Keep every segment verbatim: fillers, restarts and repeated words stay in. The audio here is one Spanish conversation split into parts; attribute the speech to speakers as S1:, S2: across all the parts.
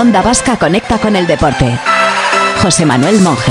S1: Onda Vasca conecta con el deporte. José Manuel Monge.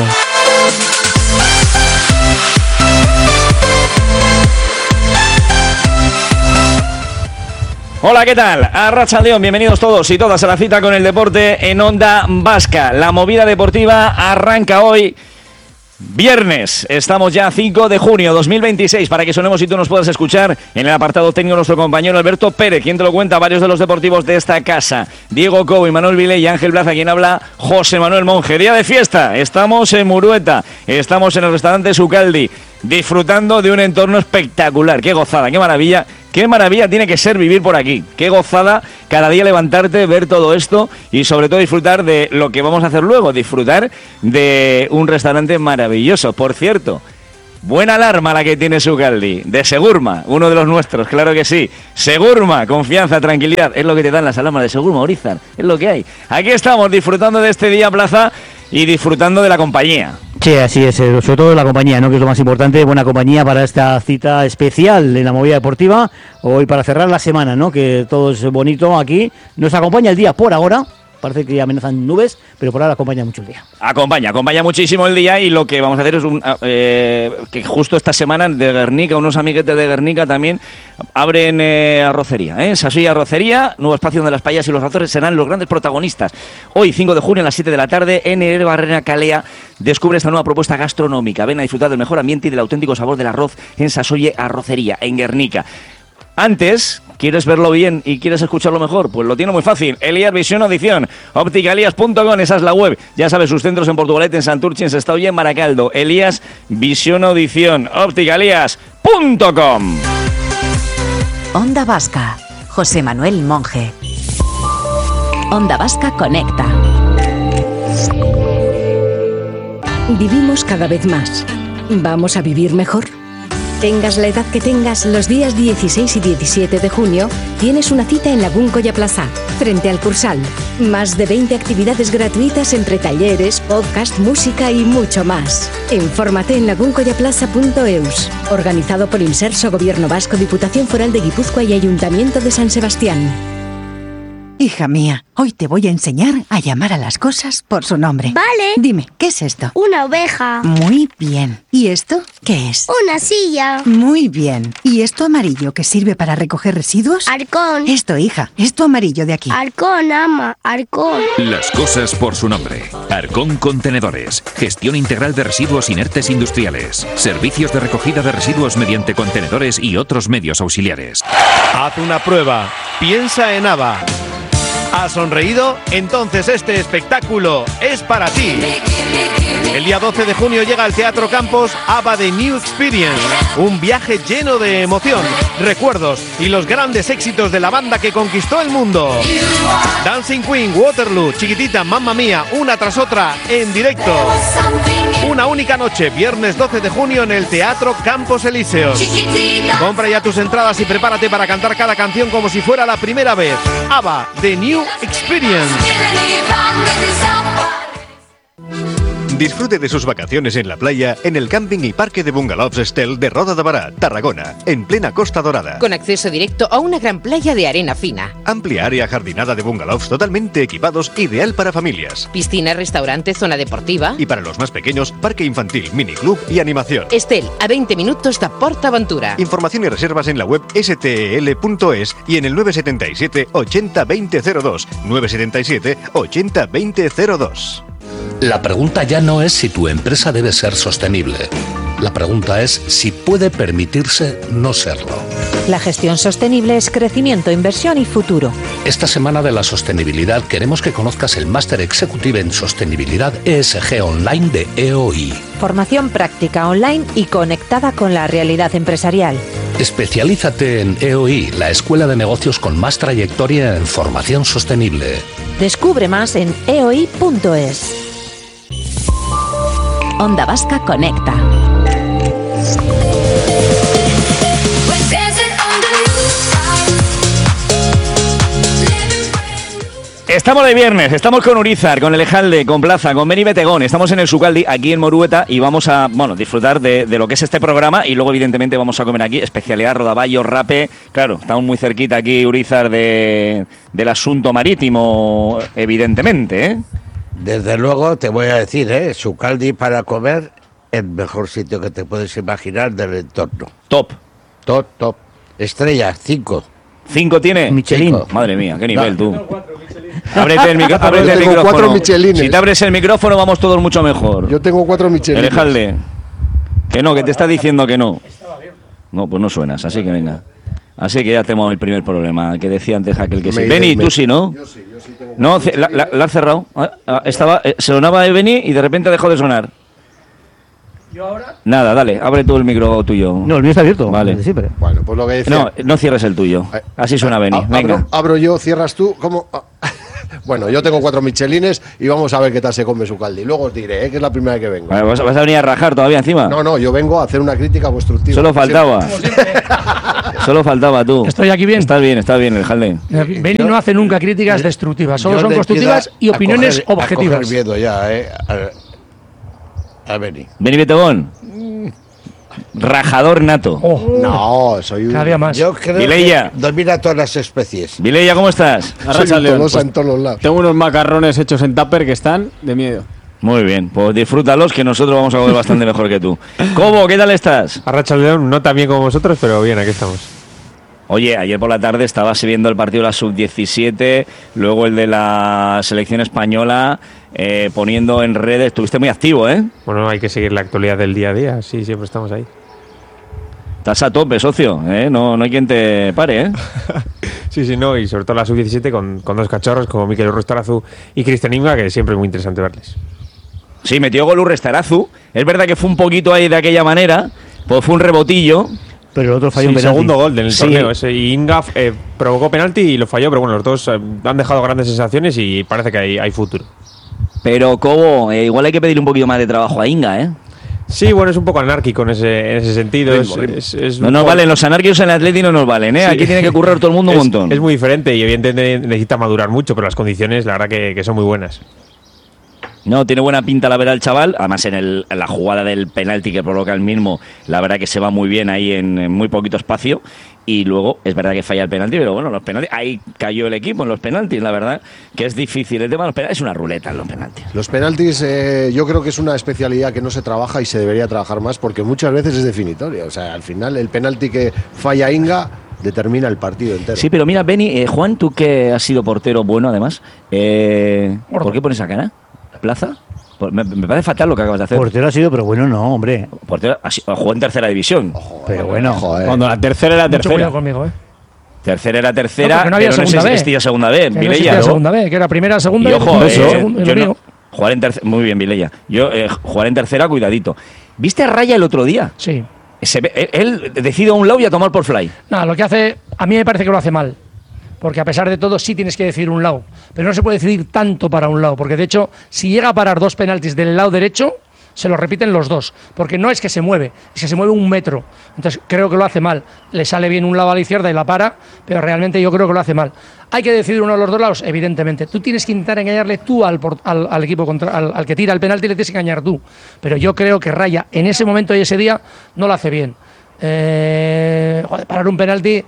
S2: Hola, ¿qué tal? Arratsaldeon, bienvenidos todos y todas a la cita con el deporte en Onda Vasca. La movida deportiva arranca hoy, viernes. Estamos ya cinco de junio dos mil veintiséis, para que sonemos y tú nos puedas escuchar. En el apartado técnico nuestro compañero Alberto Pérez, quien te lo cuenta, varios de los deportivos de esta casa. Diego Cobo y Manuel Vilé y Ángel Blaza, quien habla, José Manuel Monge. Día de fiesta, estamos en Murueta, estamos en el restaurante Sucaldi, disfrutando de un entorno espectacular. Qué gozada, qué maravilla. Qué maravilla tiene que ser vivir por aquí. Qué gozada cada día levantarte, ver todo esto y sobre todo disfrutar de lo que vamos a hacer luego, disfrutar de un restaurante maravilloso. Por cierto, buena alarma la que tiene Sucaldi, de Segurma, uno de los nuestros, claro que sí. Segurma, confianza, tranquilidad, es lo que te dan las alarmas de Segurma, Orizar, es lo que hay. Aquí estamos disfrutando de este día plaza y disfrutando de la compañía.
S3: Sí, así es, sobre todo la compañía, ¿no? Que es lo más importante, buena compañía para esta cita especial en la movida deportiva, hoy para cerrar la semana, ¿no? Que todo es bonito aquí, nos acompaña el día por ahora. Parece que amenazan nubes, pero por ahora acompaña mucho el día. Acompaña, acompaña muchísimo el día y lo que vamos a hacer es un, eh, que justo esta semana de Guernica, unos amiguetes de Guernica también abren eh, arrocería, ¿eh? Sasoi Arrocería, nuevo espacio donde las payas y los Azores serán los grandes protagonistas. Hoy, cinco de junio a las siete de la tarde, en el Barrera Calea, descubre esta nueva propuesta gastronómica. Ven a disfrutar del mejor ambiente y del auténtico sabor del arroz en Sasoi Arrocería, en Guernica. Antes, ¿quieres verlo bien y quieres escucharlo mejor? Pues lo tiene muy fácil. Elias Visión Audición, óptica elías punto com, esa es la web. Ya sabes, sus centros en Portugalete, en Santurce, en Sestao y en Baracaldo. Elias Visión Audición, óptica elías punto com.
S1: Onda Vasca, José Manuel Monge. Onda Vasca conecta.
S4: Vivimos cada vez más. ¿Vamos a vivir mejor? Tengas la edad que tengas, los días dieciséis y diecisiete de junio tienes una cita en Lagún Colla Plaza, frente al Cursal. Más de veinte actividades gratuitas entre talleres, podcast, música y mucho más. Infórmate en lagun colla plaza punto eus. Organizado por Inserso, Gobierno Vasco, Diputación Foral de Guipúzcoa y Ayuntamiento de San Sebastián.
S5: Hija mía, hoy te voy a enseñar a llamar a las cosas por su nombre.
S6: Vale.
S5: Dime, ¿qué es esto?
S6: Una oveja.
S5: Muy bien. ¿Y esto qué es?
S6: Una silla.
S5: Muy bien. ¿Y esto amarillo que sirve para recoger residuos?
S6: Arcón.
S5: Esto, hija, esto amarillo de aquí.
S6: Arcón, ama, Arcón.
S7: Las cosas por su nombre. Arcón Contenedores. Gestión integral de residuos inertes industriales. Servicios de recogida de residuos mediante contenedores y otros medios auxiliares.
S8: Haz una prueba. Piensa en ABBA. ¿Has sonreído? Entonces este espectáculo es para ti. El día doce de junio llega al Teatro Campos ABBA The New Experience. Un viaje lleno de emoción, recuerdos y los grandes éxitos de la banda que conquistó el mundo. Dancing Queen, Waterloo, Chiquitita, Mamma Mía, una tras otra en directo. Una única noche, viernes doce de junio en el Teatro Campos Elíseos. Compra ya tus entradas y prepárate para cantar cada canción como si fuera la primera vez. ABBA The New Experience.
S9: Disfrute de sus vacaciones en la playa en el camping y parque de bungalows Estel de Roda de Bará, Tarragona, en plena Costa Dorada.
S10: Con acceso directo a una gran playa de arena fina.
S9: Amplia área jardinada de bungalows totalmente equipados, ideal para familias.
S10: Piscina, restaurante, zona deportiva.
S9: Y para los más pequeños, parque infantil, miniclub y animación.
S10: Estel, a veinte minutos de PortAventura.
S9: Información y reservas en la web ese te ele punto es y en el nueve setenta y siete ochenta veinte cero dos. nueve setenta y siete ochenta veinte cero dos.
S11: La pregunta ya no es si tu empresa debe ser sostenible. La pregunta es si puede permitirse no serlo.
S12: La gestión sostenible es crecimiento, inversión y futuro.
S11: Esta semana de la sostenibilidad queremos que conozcas el Máster Executive en Sostenibilidad E S G Online de E O I.
S12: Formación práctica online y conectada con la realidad empresarial.
S11: Especialízate en E O I, la escuela de negocios con más trayectoria en formación sostenible.
S12: Descubre más en e o i punto es.
S1: Onda Vasca conecta.
S2: Estamos de viernes, estamos con Urizar, con Elejalde, con Plaza, con Beni Betegón, estamos en el Sucaldi, aquí en Morueta, y vamos a, bueno, disfrutar de, de lo que es este programa, y luego evidentemente vamos a comer aquí, especialidad rodaballo, rape, claro, estamos muy cerquita aquí, Urizar, de, del asunto marítimo, evidentemente, ¿eh?
S13: Desde luego te voy a decir, ¿eh? Sucaldi para comer, el mejor sitio que te puedes imaginar del entorno.
S2: Top.
S13: Top, top. Estrella, cinco.
S2: ¿Cinco tiene?
S3: Michelin.
S2: Cinco. Madre mía, qué nivel,
S13: No.
S2: tú. Ábrete el, micro, ábrete
S14: Yo
S2: el
S14: tengo
S2: micrófono.
S14: cuatro Michelines.
S2: Si te abres el micrófono vamos todos mucho mejor.
S14: Yo tengo cuatro Michelines.
S2: Elejalde. Que no, que te está diciendo que no. No, pues no suenas, así que venga. Así que ya tenemos el primer problema, que decía antes aquel que sí.
S14: Me-
S2: Beni,
S14: me-
S2: tú sí, ¿no?
S14: Yo sí, yo sí tengo
S2: No, ce- la, la- la has cerrado. Ah, ah, estaba, eh, sonaba de Beni y de repente dejó de sonar.
S15: ¿Yo ahora?
S2: Nada, dale, abre tú el micro tuyo.
S3: No, el mío está abierto.
S2: Vale.
S3: desde siempre.
S14: Bueno, pues lo que decía.
S2: No, no cierres el tuyo. Así suena Beni.
S14: A-
S2: Venga.
S14: Abro, abro yo, cierras tú. ¿Cómo? Ah, Bueno, yo tengo cuatro Michelines y vamos a ver qué tal se come Sucaldi. Luego os diré, ¿eh? Que es la primera vez que vengo.
S2: Vale, ¿Vas, vas a venir a rajar todavía encima?
S14: No, no, yo vengo a hacer una crítica constructiva.
S2: Solo faltaba. Solo faltaba tú.
S15: Estoy aquí bien.
S2: Estás bien, estás bien, Elejalde.
S15: Beni no hace nunca críticas destructivas, solo
S13: Yo
S15: son
S13: le
S15: constructivas
S13: empiezo
S15: y
S13: a
S15: opiniones
S13: coger- A
S15: objetivas.
S13: coger miedo ya, ¿eh? A, a Beni.
S2: Beni Betegón. Rajador nato.
S15: Oh,
S14: No, soy un.
S15: cada día más.
S13: Yo creo
S2: Vileya.
S13: que domina todas las especies.
S2: Vileya, ¿cómo estás?
S14: Soy un tolosa en todos los lados.
S16: Tengo unos macarrones hechos en tupper que están de miedo.
S2: Muy bien, pues disfrútalos que nosotros vamos a comer bastante mejor que tú. ¿Cómo? ¿Qué tal estás?
S17: Arracha León, no tan bien como vosotros, pero bien, aquí estamos.
S2: Oye, ayer por la tarde estabas viendo el partido de la sub diecisiete, luego el de la selección española, eh, poniendo en redes. Estuviste muy activo, ¿eh?
S17: Bueno, hay que seguir la actualidad del día a día, sí, siempre estamos ahí.
S2: Estás a tope, socio, ¿eh? No, no hay quien te pare, ¿eh?
S17: Sí, sí, no, y sobre todo la sub diecisiete con, con dos cachorros como Mikel Urrestarazu y Cristian Inga, que siempre es muy interesante verles.
S2: Sí, metió gol Urrestarazu. Es verdad que fue un poquito ahí de aquella manera, pues fue un rebotillo.
S3: Pero el otro falló
S17: Sí,
S3: un penalti.
S17: segundo gol del
S2: Sí.
S17: torneo ese, y Inga eh, provocó penalti y lo falló, pero bueno, los dos eh, han dejado grandes sensaciones y parece que hay, hay futuro.
S2: Pero, Cobo, eh, igual hay que pedirle un poquito más de trabajo a Inga, ¿eh?
S17: Sí, bueno, es un poco anárquico en ese, en ese sentido.
S2: Ritmo,
S17: es,
S2: ritmo.
S17: es- es
S2: No
S17: un
S2: nos
S17: poco-
S2: valen, los anarquistas en el Atleti no nos valen, ¿eh?
S17: Sí.
S2: Aquí tiene que currar todo el mundo un
S17: Es-
S2: montón.
S17: Es muy diferente y evidentemente necesita madurar mucho, pero las condiciones, la verdad, que, que son muy buenas.
S2: No, tiene buena pinta la vera el chaval. Además, en, el, en la jugada del penalti que provoca el mismo, la verdad que se va muy bien ahí en, en muy poquito espacio. Y luego, es verdad que falla el penalti, pero bueno, los penaltis, ahí cayó el equipo en los penaltis, la verdad, que es difícil. El tema de los penaltis es una ruleta en los penaltis.
S14: Los penaltis, eh, yo creo que es una especialidad que no se trabaja y se debería trabajar más porque muchas veces es definitoria. O sea, al final, el penalti que falla Inga determina el partido entero.
S2: Sí, pero mira, Beni, eh, Juan, tú que has sido portero bueno, además, eh, ¿por qué pones a cara? ¿Plaza? Por- Me, me parece fatal lo que acabas de hacer.
S3: Portero ha sido, pero bueno, no, hombre.
S2: Portero ha sido- jugó en tercera división.
S3: Pero bueno.
S14: Joder.
S16: Cuando la tercera era
S15: Mucho
S16: tercera.
S15: cuidado conmigo, ¿eh?
S2: Tercera era
S15: No,
S2: tercera,
S15: porque no había
S2: pero no
S15: segunda B.
S2: existía segunda B.
S15: Que no
S2: Vilella,
S15: existía
S2: ¿no?
S15: segunda B, que era primera, segunda
S2: Y
S15: y
S2: ojo,
S15: después
S2: eh,
S15: segundo, y
S2: yo
S15: lo
S2: no-
S15: digo.
S2: jugar en tercera, muy bien, Vilella. Yo eh, jugar en tercera, cuidadito. ¿Viste a Raya el otro día?
S15: Sí.
S2: Se ve- él, él decide a un lado y a tomar por fly.
S15: No, lo que hace, a mí me parece que lo hace mal. Porque a pesar de todo sí tienes que decidir un lado. Pero no se puede decidir tanto para un lado. Porque de hecho, si llega a parar dos penaltis del lado derecho, se lo repiten los dos. Porque no es que se mueve, es que se mueve un metro. Entonces creo que lo hace mal. Le sale bien un lado a la izquierda y la para, pero realmente yo creo que lo hace mal. ¿Hay que decidir uno de los dos lados? Evidentemente. Tú tienes que intentar engañarle tú al, por- al, al equipo, contra, al, al que tira el penalti, le tienes que engañar tú. Pero yo creo que Raya en ese momento y ese día no lo hace bien. Eh, joder, parar un penalti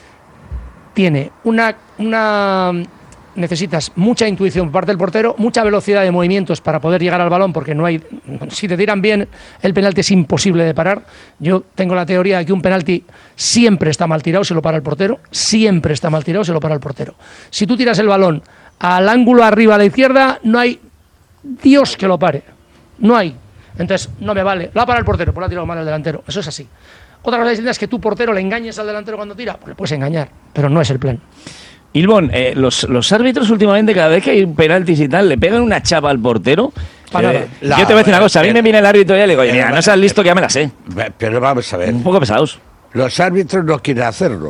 S15: tiene una, una necesitas mucha intuición por parte del portero, mucha velocidad de movimientos para poder llegar al balón, porque no hay, si te tiran bien el penalti es imposible de parar. Yo tengo la teoría de que un penalti siempre está mal tirado si lo para el portero, siempre está mal tirado si lo para el portero. Si tú tiras el balón al ángulo arriba a la izquierda, no hay Dios que lo pare, no hay. Entonces no me vale, lo ha parado el portero, pues lo ha tirado mal el delantero, eso es así. Otra cosa distinta es que tu portero le engañes al delantero cuando tira, pues le puedes engañar, pero no es el plan.
S2: Ilbón, eh, los, los árbitros últimamente, cada vez que hay penaltis y tal, le pegan una chapa al portero.
S15: Para
S2: Eh,
S15: nada.
S2: yo te voy a decir una cosa, a mí
S13: pero-
S2: me viene el árbitro y ya le digo, oye,
S13: pero-
S2: mira, no seas listo que ya me la sé.
S13: Pero vamos a ver.
S2: Un poco pesados.
S13: Los árbitros no quieren hacerlo.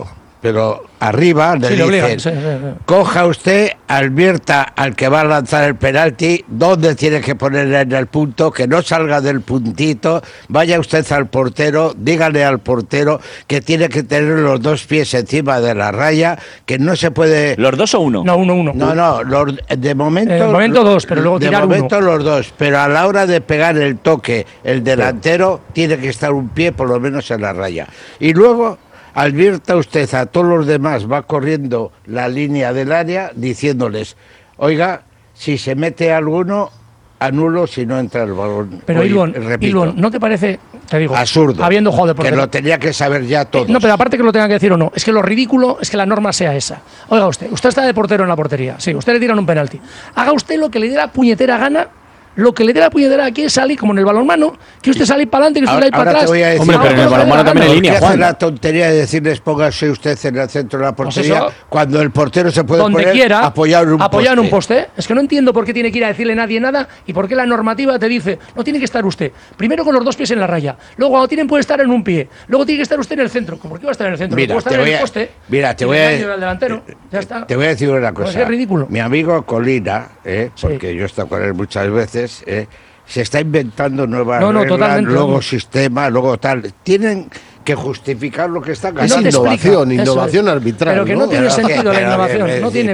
S13: pero arriba le
S15: Sí, le
S13: dicen,
S15: obligan, sí, sí, sí.
S13: coja usted, advierta al que va a lanzar el penalti, dónde tiene que poner en el punto, que no salga del puntito, vaya usted al portero, dígale al portero que tiene que tener los dos pies encima de la raya, que no se puede...
S2: ¿Los dos o uno?
S15: No, uno, uno.
S13: No, no, los, de momento...
S15: De momento dos, pero luego
S13: de
S15: tirar
S13: momento
S15: uno.
S13: los dos, pero a la hora de pegar el toque, el delantero tiene que estar un pie por lo menos en la raya. Y luego... advierta usted a todos los demás, va corriendo la línea del área diciéndoles, oiga, si se mete alguno, anulo si no entra el balón.
S15: Pero
S13: Oye,
S15: Ilon,
S13: repito,
S15: Ilon, ¿no te parece, te digo,
S13: absurdo,
S15: habiendo jugado de
S13: que
S15: portero?
S13: lo tenía que saber ya todos?
S15: No, pero aparte que lo tenga que decir o no, es que lo ridículo es que la norma sea esa. Oiga usted, usted está de portero en la portería, sí, usted le tiran un penalti. Haga usted lo que le dé la puñetera gana. Lo que le dé la puñetera aquí es salir como en el balonmano, que usted sale para adelante, que usted
S13: Ahora,
S15: sale para
S13: ahora
S15: atrás.
S13: te voy a decir,
S16: Hombre, pero en el balonmano también hay línea,
S13: ¿por qué hace
S16: Juan?
S13: la tontería de decirles póngase usted en el centro de la portería
S15: eso,
S13: cuando el portero se puede
S15: donde
S13: poner
S15: quiera,
S13: apoyado en un
S15: apoyado en un
S13: poste?
S15: poste. Es que no entiendo por qué tiene que ir a decirle a nadie nada y por qué la normativa te dice, no tiene que estar usted, primero con los dos pies en la raya, luego cuando tienen puede estar en un pie, luego tiene que estar usted en el centro. ¿Por qué va a estar en el centro?
S13: Mira,
S15: no puede
S13: te
S15: estar en
S13: voy
S15: el
S13: a-
S15: poste.
S13: mira, te
S15: y
S13: voy
S15: le
S13: a-
S15: engaño al delantero. Ya está.
S13: Te voy a decir una
S15: Pues
S13: cosa.
S15: es ridículo.
S13: Mi amigo Colina, eh, porque yo he estado con él muchas veces, eh, se está inventando nuevas
S15: No, no,
S13: reglas,
S15: totalmente,
S13: luego
S15: vamos.
S13: sistemas, luego tal. Tienen que justificar lo que están
S15: Que no
S13: ganando.
S15: te explica.
S14: Innovación,
S15: Eso es.
S14: innovación arbitral.
S15: Pero que no tiene
S13: Pero que-
S15: sentido la
S13: pero que-
S15: innovación,
S13: es
S15: no
S13: decir,
S15: tiene